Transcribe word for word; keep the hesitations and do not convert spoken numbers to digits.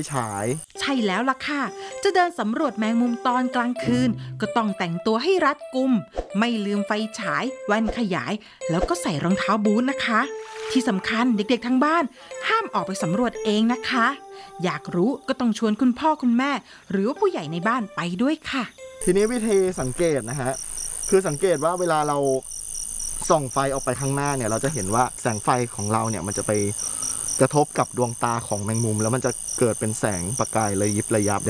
ฉายใช่แล้วล่ะค่ะจะเดินสำรวจแมงมุมตอนกลางคืนก็ต้องแต่งตัวให้รัดกุมไม่ลืมไฟฉายแว่นขยายแล้วก็ใส่รองเท้าบูทนะคะที่สำคัญเด็กๆทั้งบ้านห้ามออกไปสำรวจเองนะคะอยากรู้ก็ต้องชวนคุณพ่อคุณแม่หรือว่าผู้ใหญ่ในบ้านไปด้วยค่ะทีนี้วิธีสังเกตนะฮะคือสังเกตว่าเวลาเราส่องไฟออกไปข้างหน้าเนี่ยเราจะเห็นว่าแสงไฟของเราเนี่ยมันจะไปกระทบกับดวงตาของแมงมุมแล้วมันจะเกิดเป็นแสงประกายระยิบระยับ